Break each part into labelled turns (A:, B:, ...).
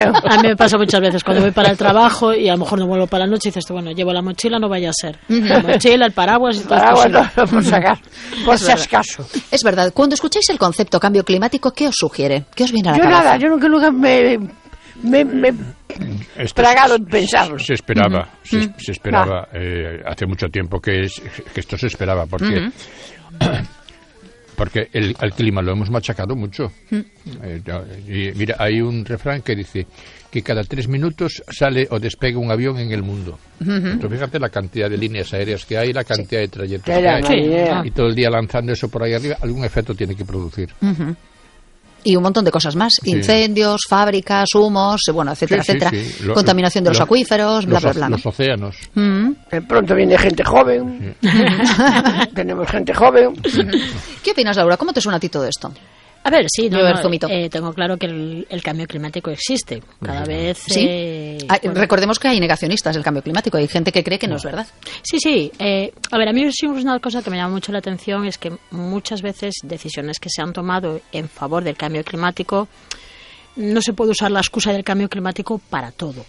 A: A mí me pasa muchas veces cuando voy para el trabajo y a lo mejor no vuelvo para la noche y dices tú, bueno, llevo la mochila, no vaya a ser. La mochila, el paraguas y todo esto.
B: Por sacar, por si acaso.
C: Es verdad, cuando escucháis el concepto cambio climático, ¿qué os sugiere? ¿Qué os viene a la cabeza?
B: Nada, yo nunca me tragaron pensarlo.
D: Se esperaba, se esperaba hace mucho tiempo que esto se esperaba, porque porque al clima lo hemos machacado mucho. Y mira, hay un refrán que dice que cada 3 minutos sale o despega un avión en el mundo. Entonces, fíjate la cantidad de líneas aéreas que hay, la cantidad de trayectos que hay. Y todo el día lanzando eso por ahí arriba, algún efecto tiene que producir.
C: Y un montón de cosas más, incendios, fábricas, humos, bueno, etcétera, etcétera. Contaminación de los acuíferos, bla, bla, bla.
D: Los océanos.
B: Pronto viene gente joven. Tenemos gente joven.
C: ¿Qué opinas, Laura? ¿Cómo te suena a ti todo esto?
A: A ver, sí, tengo claro que el cambio climático existe. Cada vez...
C: Sí. Recordemos que hay negacionistas del cambio climático. Hay gente que cree que no es verdad.
A: Sí. A ver, a mí sí una cosa que me llama mucho la atención es que muchas veces decisiones que se han tomado en favor del cambio climático no se puede usar la excusa del cambio climático para todo.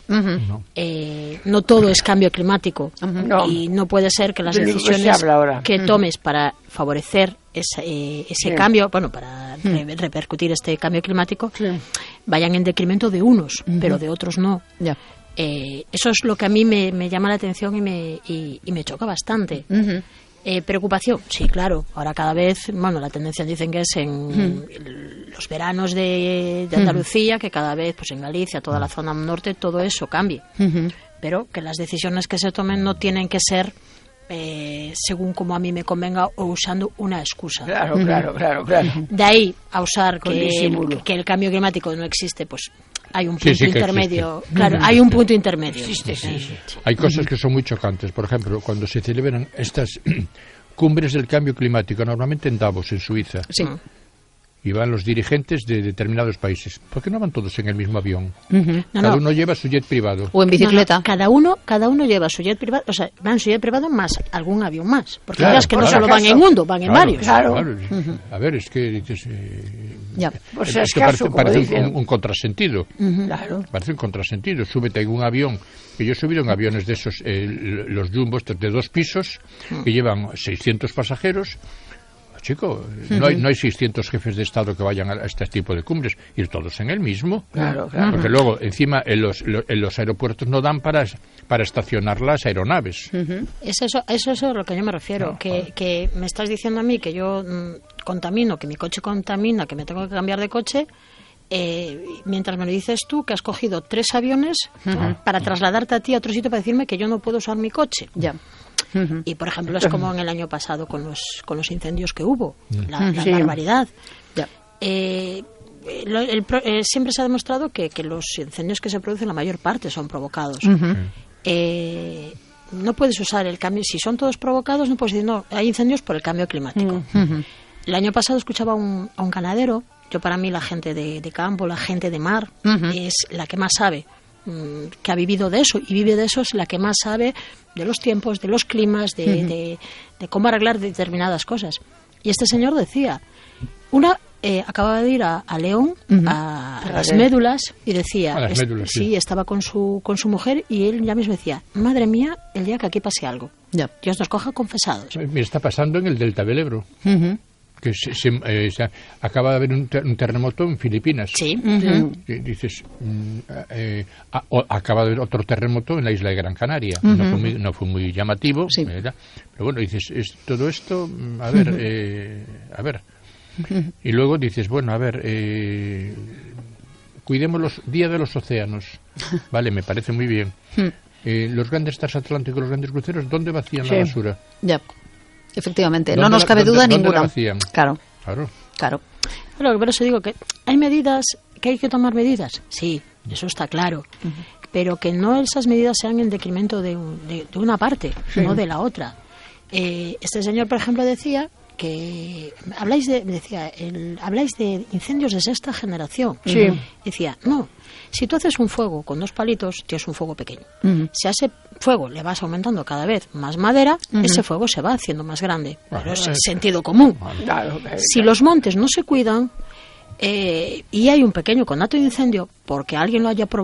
A: No todo es cambio climático. Y no puede ser que las decisiones que tomes para favorecer ese cambio, bueno, para repercutir este cambio climático, vayan en decremento de unos, pero de otros no. Eso es lo que a mí me llama la atención y me choca bastante. Preocupación, sí, claro. Ahora cada vez, bueno, la tendencia dicen que es en los veranos de Andalucía, que cada vez, pues en Galicia, toda la zona norte, todo eso cambie. Pero que las decisiones que se tomen no tienen que ser según como a mí me convenga o usando una excusa.
B: Claro.
A: De ahí a usar que el cambio climático no existe, pues hay un punto intermedio. Claro, hay un punto intermedio.
B: Existe.
D: Hay cosas que son muy chocantes. Por ejemplo, cuando se celebran estas cumbres del cambio climático, normalmente en Davos, en Suiza, y van los dirigentes de determinados países. ¿Por qué no van todos en el mismo avión? Cada uno lleva su jet privado.
C: O en bicicleta.
A: Cada uno lleva su jet privado, o sea, van su jet privado más algún avión más. Porque es que no solo van en uno, van en varios.
B: Claro.
D: A ver, es que dices...
B: Pues
D: es que parece un contrasentido. Parece un contrasentido. Súbete en un avión. Que yo he subido en aviones de esos, los jumbos de 2 pisos, que llevan 600 pasajeros. Chico, no hay 600 jefes de Estado que vayan a este tipo de cumbres, ir todos en el mismo.
B: Claro.
D: Porque luego, encima, en los aeropuertos no dan para estacionar las aeronaves.
A: Eso es a lo que yo me refiero. Que me estás diciendo a mí que yo contamino, que mi coche contamina, que me tengo que cambiar de coche, mientras me lo dices tú, que has cogido 3 aviones para trasladarte a ti a otro sitio para decirme que yo no puedo usar mi coche. Y por ejemplo es como en el año pasado con los incendios que hubo, la barbaridad. Siempre se ha demostrado que los incendios que se producen la mayor parte son provocados. No puedes usar el cambio, si son todos provocados no puedes decir no, hay incendios por el cambio climático. El año pasado escuchaba a un ganadero. Yo, para mí, la gente de campo, la gente de mar es la que más sabe, que ha vivido de eso y vive de eso, es la que más sabe de los tiempos, de los climas, de cómo arreglar determinadas cosas. Y este señor decía, acababa de ir a León, a las médulas, y decía, estaba con su mujer, y él ya mismo decía, madre mía, el día que aquí pase algo, Dios nos coja confesados.
D: Me está pasando en el Delta del Ebro. Que acaba de haber un terremoto en Filipinas. Dices, acaba de haber otro terremoto en la isla de Gran Canaria. No fue muy llamativo, ¿verdad? Pero bueno, dices, todo esto, a ver. Y luego dices, bueno, a ver, cuidemos los días de los océanos. Vale, me parece muy bien. Los grandes transatlánticos, los grandes cruceros, ¿dónde vacían la basura?
C: Efectivamente, no nos cabe duda ninguna. Claro.
A: Por eso digo que hay medidas, que hay que tomar medidas. Sí, eso está claro. Pero que no esas medidas sean en decremento de una parte, no de la otra. Este señor, por ejemplo, decía que habláis de incendios de 6ª generación. Decía, no, si tú haces un fuego con 2 palitos, tienes un fuego pequeño. Si a ese fuego le vas aumentando cada vez más madera, ese fuego se va haciendo más grande. Pero es sentido común. Si los montes no se cuidan y hay un pequeño conato de incendio porque alguien lo haya provocado,